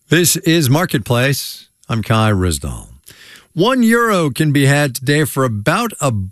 This is Marketplace. I'm Kai Risdall. €1 can be had today for about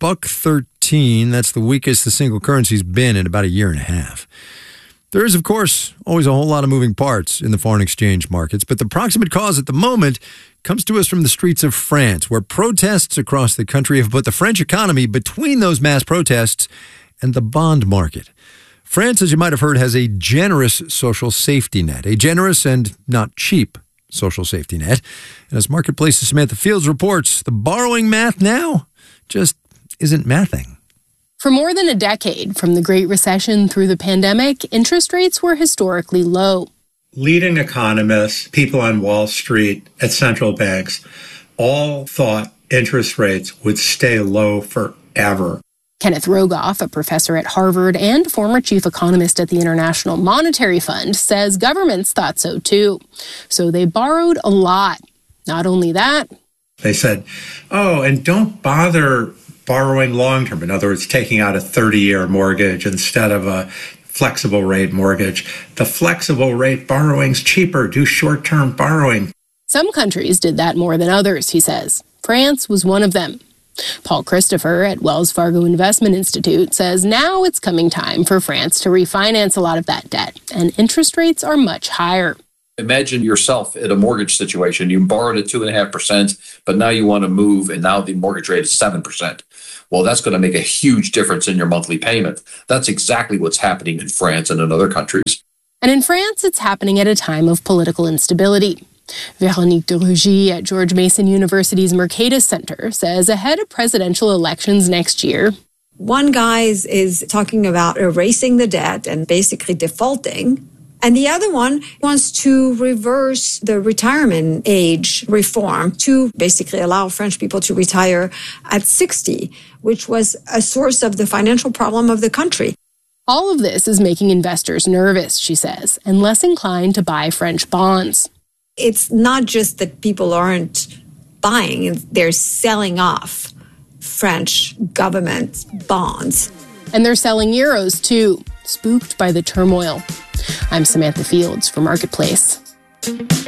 $1.13. That's the weakest the single currency's been in about a year and a half. There is, of course, always a whole lot of moving parts in the foreign exchange markets, but the proximate cause at the moment comes to us from the streets of France, where protests across the country have put the French economy between those mass protests and the bond market. France, as you might have heard, has a generous social safety net, a generous and not cheap social safety net. And as Marketplace's Samantha Fields reports, the borrowing math now just isn't mathing. For more than a decade, from the Great Recession through the pandemic, interest rates were historically low. Leading economists, people on Wall Street, at central banks, all thought interest rates would stay low forever. Kenneth Rogoff, a professor at Harvard and former chief economist at the International Monetary Fund, says governments thought so too. So they borrowed a lot. Not only that, they said, and don't bother borrowing long-term. In other words, taking out a 30-year mortgage instead of a flexible rate mortgage. The flexible rate borrowing's cheaper. Do short-term borrowing. Some countries did that more than others, he says. France was one of them. Paul Christopher at Wells Fargo Investment Institute says now it's coming time for France to refinance a lot of that debt, and interest rates are much higher. Imagine yourself in a mortgage situation. You borrowed at 2.5%, but now you want to move, and now the mortgage rate is 7%. Well, that's going to make a huge difference in your monthly payment. That's exactly what's happening in France and in other countries. And in France, it's happening at a time of political instability. Véronique de Rugy at George Mason University's Mercatus Center says ahead of presidential elections next year, one guy is talking about erasing the debt and basically defaulting, and the other one wants to reverse the retirement age reform to basically allow French people to retire at 60, which was a source of the financial problem of the country. All of this is making investors nervous, she says, and less inclined to buy French bonds. It's not just that people aren't buying, they're selling off French government bonds. And they're selling euros too, spooked by the turmoil. I'm Samantha Fields for Marketplace.